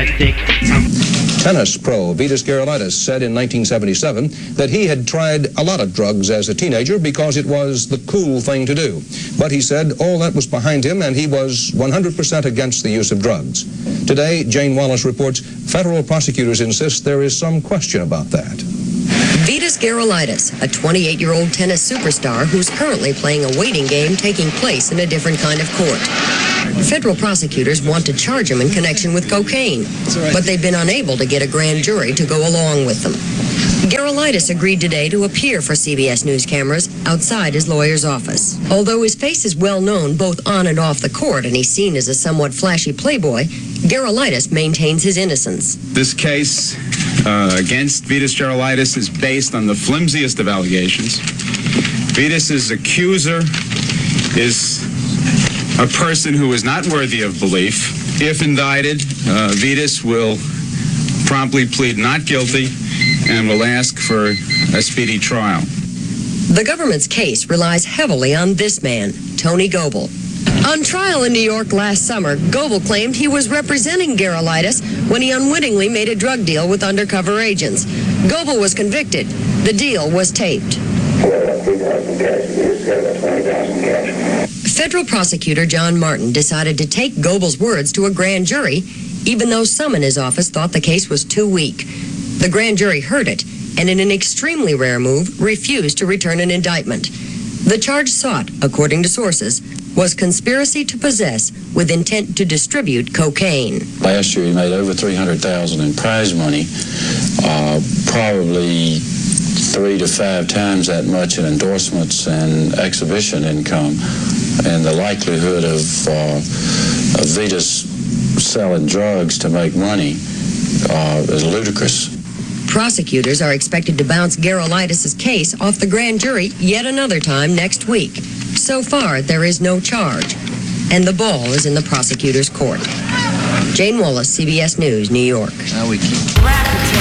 plastic. Tennis pro Vitas Gerulaitis said in 1977 that he had tried a lot of drugs as a teenager because it was the cool thing to do. But he said all that was behind him and he was 100% against the use of drugs. Today, Jane Wallace reports federal prosecutors insist there is some question about that. Vitas Gerulaitis, a 28-year-old tennis superstar who's currently playing a waiting game taking place in a different kind of court. Federal prosecutors want to charge him in connection with cocaine, but they've been unable to get a grand jury to go along with them. Gerulaitis agreed today to appear for CBS News cameras outside his lawyer's office. Although his face is well known both on and off the court and he's seen as a somewhat flashy playboy, Gerulaitis maintains his innocence. This case against Vitas Gerulaitis is based on the flimsiest of allegations. Vitas's accuser is a person who is not worthy of belief. If indicted, Vitas will promptly plead not guilty and will ask for a speedy trial. The government's case relies heavily on this man, Tony Goebel. On trial in New York last summer, Goebel claimed he was representing Gerulaitis when he unwittingly made a drug deal with undercover agents. Goebel was convicted. The deal was taped. Federal prosecutor John Martin decided to take Goebel's words to a grand jury, even though some in his office thought the case was too weak. The grand jury heard it, and in an extremely rare move, refused to return an indictment. The charge sought, according to sources, was conspiracy to possess with intent to distribute cocaine. Last year he made over $300,000 in prize money, probably 3 to 5 times that much in endorsements and exhibition income. And the likelihood of Vitas selling drugs to make money is ludicrous. Prosecutors are expected to bounce Gerulaitis' case off the grand jury yet another time next week. So far, there is no charge, and the ball is in the prosecutor's court. Jane Wallace, CBS News, New York. Now we keep